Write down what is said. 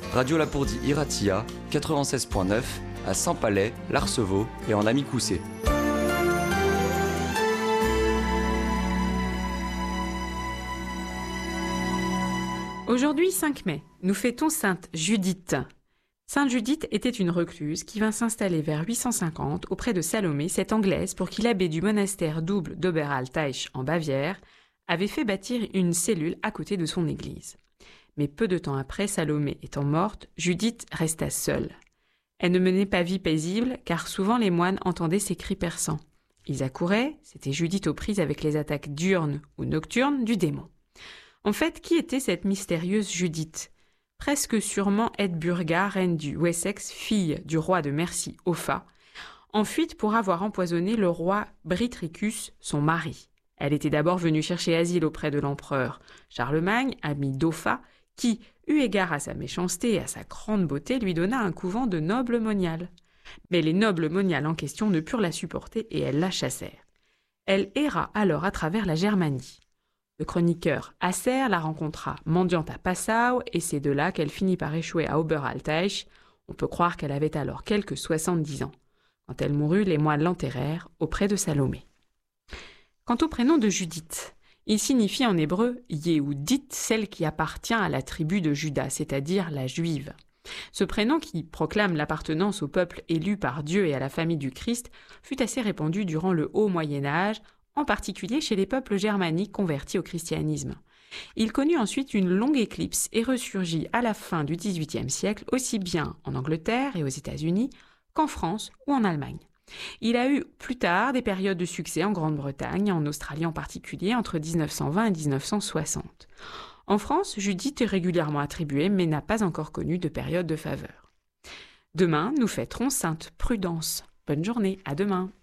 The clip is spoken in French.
Radio Lapourdie Iratia, 96.9, à Saint-Palais, l'Arceveau et en Amicoussé. Aujourd'hui, 5 mai, nous fêtons Sainte Judith. Sainte Judith était une recluse qui vint s'installer vers 850 auprès de Salomé, cette Anglaise pour qui l'abbé du monastère double d'Oberalteich en Bavière avait fait bâtir une cellule à côté de son église. Mais peu de temps après, Salomé étant morte, Judith resta seule. Elle ne menait pas vie paisible car souvent les moines entendaient ses cris perçants. Ils accouraient, c'était Judith aux prises avec les attaques diurnes ou nocturnes du démon. En fait, qui était cette mystérieuse Judith ? Presque sûrement Edburga, reine du Wessex, fille du roi de Mercie, Offa, en fuite pour avoir empoisonné le roi Britricus, son mari. Elle était d'abord venue chercher asile auprès de l'empereur Charlemagne, ami d'Offa, qui, eu égard à sa méchanceté et à sa grande beauté, lui donna un couvent de nobles moniales. Mais les nobles moniales en question ne purent la supporter et elles la chassèrent. Elle erra alors à travers la Germanie. Le chroniqueur Acer la rencontra mendiante à Passau et c'est de là qu'elle finit par échouer à Oberalteich. On peut croire qu'elle avait alors quelques 70 ans. Quand elle mourut, les moines l'enterrèrent auprès de Salomé. Quant au prénom de Judith, il signifie en hébreu « Yehudit », celle qui appartient à la tribu de Juda, c'est-à-dire la juive. Ce prénom qui proclame l'appartenance au peuple élu par Dieu et à la famille du Christ fut assez répandu durant le Haut Moyen-Âge, en particulier chez les peuples germaniques convertis au christianisme. Il connut ensuite une longue éclipse et ressurgit à la fin du XVIIIe siècle, aussi bien en Angleterre et aux États-Unis qu'en France ou en Allemagne. Il a eu plus tard des périodes de succès en Grande-Bretagne et en Australie en particulier entre 1920 et 1960. En France, Judith est régulièrement attribuée mais n'a pas encore connu de période de faveur. Demain, nous fêterons Sainte Prudence. Bonne journée, à demain.